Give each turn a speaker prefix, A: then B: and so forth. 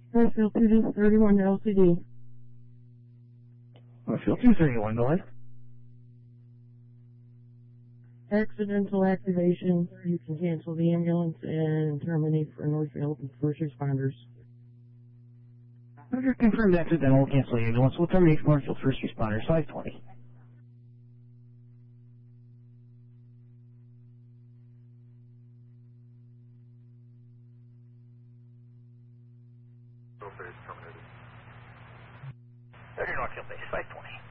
A: Northfield 231 LCD.
B: Northfield 231, go ahead.
A: Accidental activation. You can cancel the ambulance and terminate for Northfield first responders.
B: Roger, confirmed accidental, cancel the ambulance. We'll terminate for Northfield first responders, 520. Roger, Northfield base, 520.